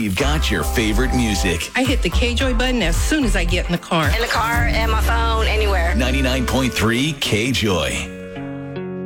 we've got your favorite music. I hit the KJOY button as soon as I get in the car. In the car, and my phone, anywhere. 99.3 KJOY.